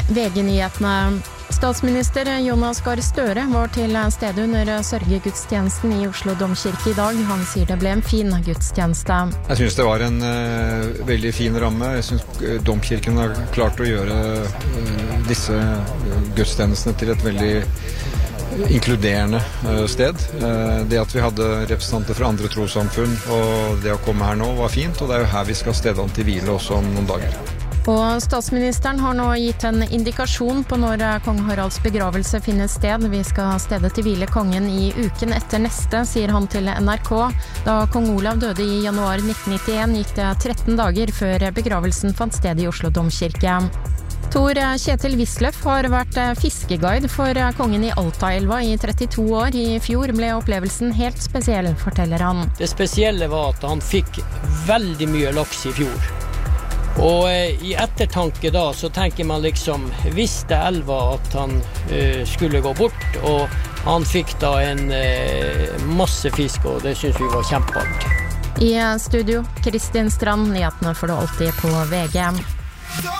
VG-nyhetene. Statsminister Jonas Gahr Støre var til stede under sørgegudstjenesten i Oslo Domkirke I dag. Han sier det ble en fin gudstjeneste. Jeg synes det var en veldig fin ramme. Jeg synes Domkirken har klart å gjøre disse gudstjenestene til et veldig inkluderende sted. Det at vi hadde representanter fra andre trossamfunn og det å komme her nå var fint, og det jo her vi skal stedene til hvile også om noen dager. Og statsministeren har nå gitt en indikasjon på når kong Haralds begravelse finner sted. Vi skal stedet til hvile kongen I uken etter neste, sier han til NRK. Da kong Olav døde I januar 1991 gikk det 13 dager før begravelsen fant sted I Oslo Domkirke. Tor Kjetil Wisløff har vært fiskeguide for kongen I Altaelva I 32 år. I fjor ble opplevelsen helt spesiell, forteller han. Det spesielle var at han fikk veldig mye laks I fjor. Og I ettertanke da så tenker man liksom, visste elva at han skulle gå bort, og han fikk da en masse fisk, og det synes vi var kjempeartig. I studio, Kristin Strand, nyhetene får du alltid på VG.